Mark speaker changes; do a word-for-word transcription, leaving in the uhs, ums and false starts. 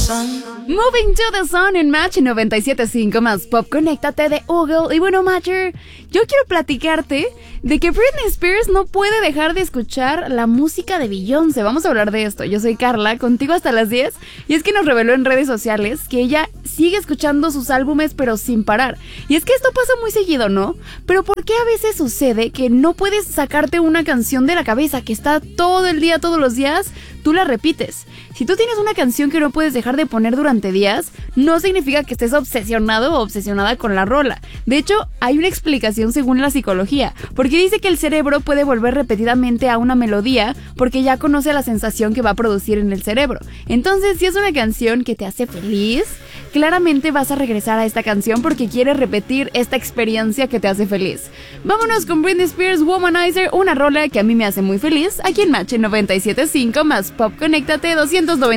Speaker 1: sun.
Speaker 2: Moving to the Sun en Match noventa y siete punto cinco más Pop, conéctate de Google. Y bueno, Matcher, yo quiero platicarte de que Britney Spears no puede dejar de escuchar la música de Beyoncé. Vamos a hablar de esto. Yo soy Carla, contigo hasta las diez. Y es que nos reveló en redes sociales que ella sigue escuchando sus álbumes pero sin parar. Y es que esto pasa muy seguido, ¿no? Pero ¿por qué a veces sucede que no puedes sacarte una canción de la cabeza que está todo el día, todos los días? Tú la repites. Si tú tienes una canción que no puedes dejar de poner durante días, no significa que estés obsesionado o obsesionada con la rola. De hecho, hay una explicación según la psicología, porque dice que el cerebro puede volver repetidamente a una melodía porque ya conoce la sensación que va a producir en el cerebro. Entonces, si es una canción que te hace feliz, claramente vas a regresar a esta canción porque quieres repetir esta experiencia que te hace feliz. Vámonos con Britney Spears, Womanizer, una rola que a mí me hace muy feliz, aquí en Match noventa y siete punto cinco más Pop, conéctate doscientos noventa.